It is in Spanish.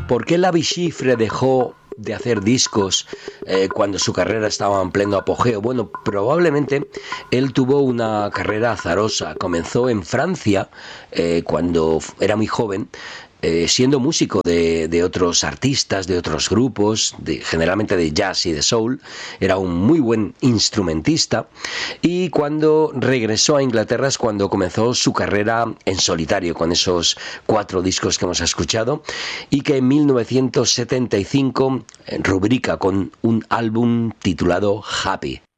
¿Por qué Lavi Schifrin dejó de hacer discos cuando su carrera estaba en pleno apogeo? Bueno, probablemente él tuvo una carrera azarosa. Comenzó en Francia cuando era muy joven, siendo músico de otros artistas, de otros grupos, generalmente de jazz y de soul. Era un muy buen instrumentista, y cuando regresó a Inglaterra es cuando comenzó su carrera en solitario, con esos 4 discos que hemos escuchado, y que en 1975 rubrica con un álbum titulado Happy.